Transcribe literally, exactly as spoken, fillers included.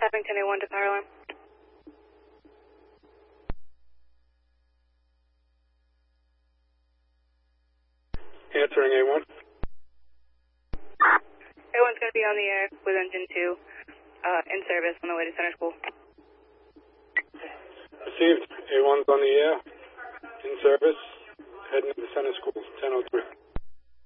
Abington A one to power line. Answering A one. A one's going to be on the air with engine two, uh, in service on the way to center school. Received. A one's on the air, in service, heading to the center school, ten oh three.